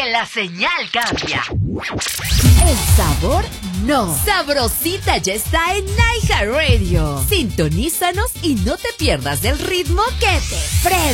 la señal cambia. El sabor no. Sabrosita ya está en iHeartRadio. Sintonízanos y no te pierdas del ritmo que te prende.